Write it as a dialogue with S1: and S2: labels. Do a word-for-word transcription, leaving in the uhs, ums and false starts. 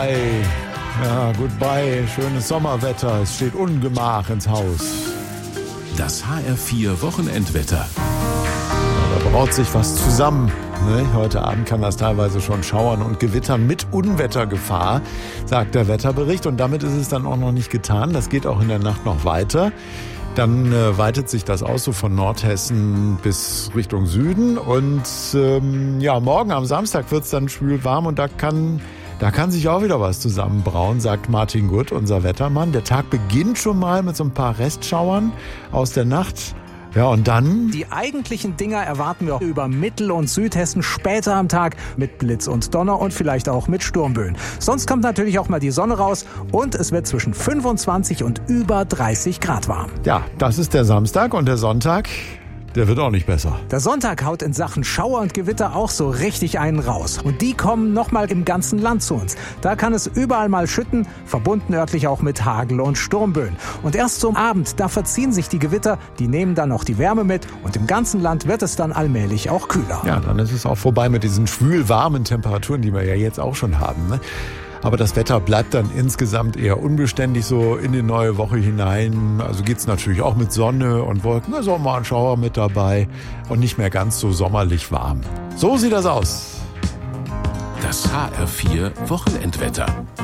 S1: Hey, ja, goodbye, schönes Sommerwetter, es steht Ungemach ins Haus.
S2: Das H R vier Wochenendwetter.
S1: Ja, da braut sich was zusammen. Ne? Heute Abend kann das teilweise schon schauern und gewittern mit Unwettergefahr, sagt der Wetterbericht. Und damit ist es dann auch noch nicht getan. Das geht auch in der Nacht noch weiter. Dann äh, weitet sich das aus, so von Nordhessen bis Richtung Süden. Und ähm, ja, morgen am Samstag wird es dann schwül warm und da kann... Da kann sich auch wieder was zusammenbrauen, sagt Martin Gutt, unser Wettermann. Der Tag beginnt schon mal mit so ein paar Restschauern aus der Nacht. Ja, und dann?
S3: Die eigentlichen Dinger erwarten wir über Mittel- und Südhessen später am Tag mit Blitz und Donner und vielleicht auch mit Sturmböen. Sonst kommt natürlich auch mal die Sonne raus und es wird zwischen fünfundzwanzig und über dreißig Grad warm.
S1: Ja, das ist der Samstag und der Sonntag, der wird auch nicht besser.
S3: Der Sonntag haut in Sachen Schauer und Gewitter auch so richtig einen raus. Und die kommen nochmal im ganzen Land zu uns. Da kann es überall mal schütten, verbunden örtlich auch mit Hagel und Sturmböen. Und erst zum Abend, da verziehen sich die Gewitter, die nehmen dann auch die Wärme mit und im ganzen Land wird es dann allmählich auch kühler.
S1: Ja, dann ist es auch vorbei mit diesen schwül warmen Temperaturen, die wir ja jetzt auch schon haben, ne? Aber das Wetter bleibt dann insgesamt eher unbeständig so in die neue Woche hinein. Also geht's natürlich auch mit Sonne und Wolken, also auch mal ein Schauer mit dabei und nicht mehr ganz so sommerlich warm. So sieht das aus.
S2: Das H R vier Wochenendwetter.